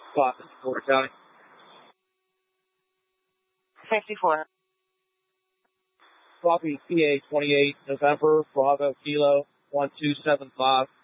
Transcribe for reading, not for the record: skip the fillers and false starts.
Boston, Porter County. 64. Copy PA 28 November, Bravo Kilo 1275.